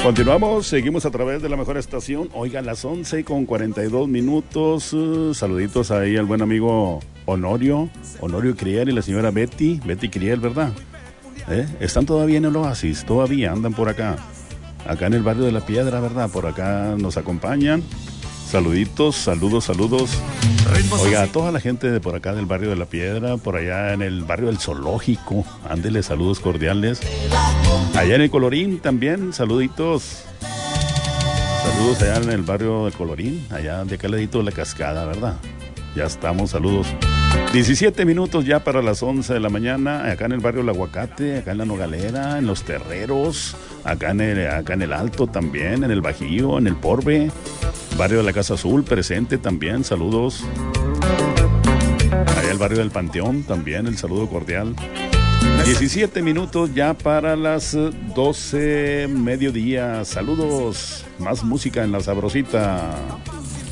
Continuamos, seguimos a través de la mejor estación. Oiga, las 11:42. Saluditos ahí al buen amigo Honorio Criel y la señora Betty Criel, ¿verdad? Están todavía en el Oasis, todavía andan por acá en el barrio de La Piedra, ¿verdad? Por acá nos acompañan. Saluditos, saludos. Oiga, a toda la gente de por acá del barrio de La Piedra, por allá en el barrio del Zoológico, ándele, saludos cordiales. Allá en el Colorín también, saluditos. Saludos allá en el barrio del Colorín, allá de acá al ladito de la Cascada, ¿verdad? Ya estamos, saludos. 17 minutos ya para las 11 de la mañana, acá en el barrio El Aguacate, acá en la Nogalera, en Los Terreros, acá en el Alto también, en el Bajío, en el Porve, barrio de la Casa Azul presente también, saludos. Allá el barrio del Panteón también, el saludo cordial. 17 minutos ya para las 12 mediodía, saludos, más música en La Sabrosita.